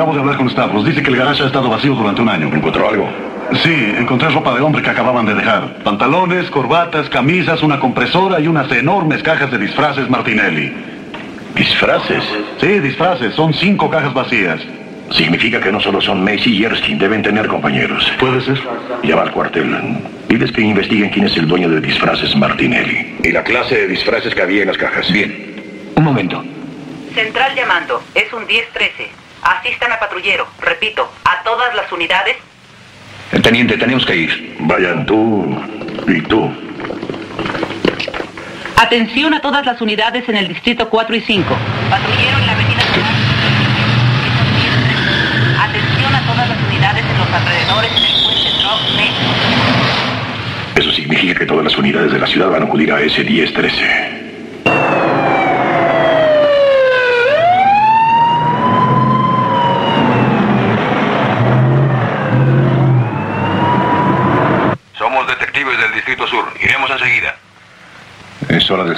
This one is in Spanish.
Acabo de hablar con Stavros. Dice que el garaje ha estado vacío durante un año. ¿Encontró algo? Sí, encontré ropa de hombre que acababan de dejar. Pantalones, corbatas, camisas, una compresora y unas enormes cajas de disfraces Martinelli. ¿Disfraces? Sí, disfraces. Son 5 cajas vacías. Significa que no solo son Macy y Erskine, deben tener compañeros. ¿Puede ser? Llama al cuartel. Diles que investiguen quién es el dueño de disfraces Martinelli. Y la clase de disfraces que había en las cajas. Bien. Un momento. Central llamando. Es un 1013. Asistan a patrullero. Repito, a todas las unidades. Teniente, tenemos que ir. Vayan tú y tú. Atención a todas las unidades en el distrito 4 y 5. Patrullero en la avenida Central. Atención a todas las unidades en los alrededores en el puente Drop Next. Eso significa que todas las unidades de la ciudad van a acudir a ese 1013. Somos detectives del Distrito Sur. Iremos enseguida. Es hora de